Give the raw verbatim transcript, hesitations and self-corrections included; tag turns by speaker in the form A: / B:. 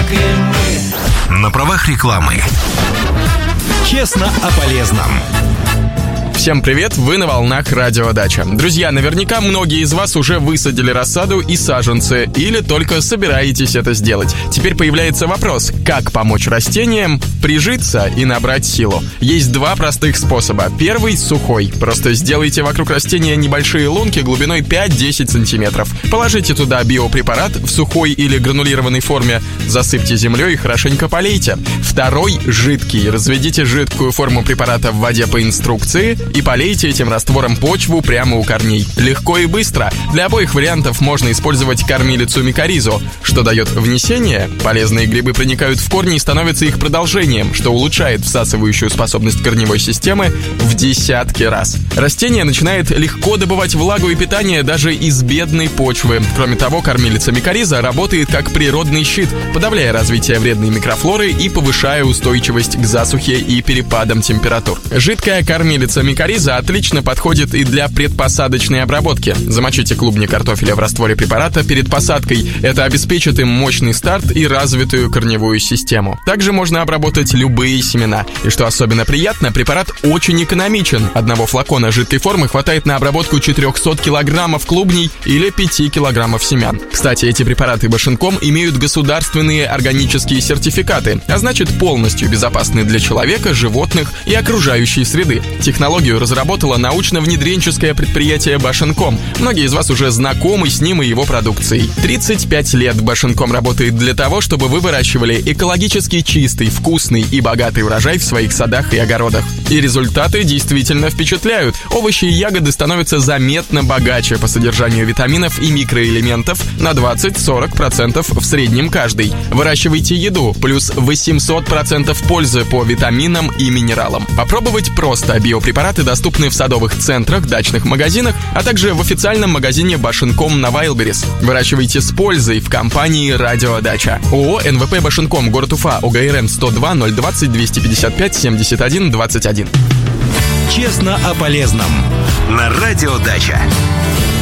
A: как и мы.
B: На правах рекламы.
C: Честно о полезном.
D: Всем привет, вы на волнах Радио Дача. Друзья, наверняка многие из вас уже высадили рассаду и саженцы, или только собираетесь это сделать. Теперь появляется вопрос, как помочь растениям прижиться и набрать силу. Есть два простых способа. Первый — сухой. Просто сделайте вокруг растения небольшие лунки глубиной пять-десять сантиметров. Положите туда биопрепарат в сухой или гранулированной форме, засыпьте землей и хорошенько полейте. Второй — жидкий. Разведите жидкую форму препарата в воде по инструкции и полейте этим раствором почву прямо у корней. Легко и быстро. Для обоих вариантов можно использовать кормилицу микоризу. Что дает внесение? Полезные грибы проникают в корни и становятся их продолжением, что улучшает всасывающую способность корневой системы в десятки раз. Растение начинает легко добывать влагу и питание даже из бедной почвы. Кроме того, кормилица микориза работает как природный щит, подавляя развитие вредной микрофлоры и повышая устойчивость к засухе и перепадам температур. Жидкая кормилица микориза отлично подходит и для предпосадочной обработки. Замочите клубни картофеля в растворе препарата перед посадкой. Это обеспечит им мощный старт и развитую корневую систему. Также можно обработать любые семена. И что особенно приятно, препарат очень экономичен. Одного флакона жидкой формы хватает на обработку четыреста килограммов клубней или пять килограммов семян. Кстати, эти препараты Башенком имеют государственные органические сертификаты, а значит полностью безопасны для человека, животных и окружающей среды. Технологию разработало научно-внедренческое предприятие Башенком. Многие из вас уже знакомы с ним и его продукцией. тридцать пять лет Башенком работает для того, чтобы вы выращивали экологически чистый, вкусный и богатый урожай в своих садах и огородах. И результаты действительно впечатляют. Овощи и ягоды становятся заметно богаче по содержанию витаминов и микроэлементов на двадцать-сорок процентов в среднем каждый. Выращивайте еду, плюс восемьсот процентов пользы по витаминам и минералам. Попробовать просто. Биопрепараты доступны в садовых центрах, дачных магазинах, а также в официальном магазине Башенком на Wildberries. Выращивайте с пользой в компании Радио Дача. ООО эн вэ пэ Башенком, город Уфа, о гэ эр эн сто два ноль двадцать двести пятьдесят пять семьдесят один двадцать один.
C: Честно о полезном.
B: На Радио Дача.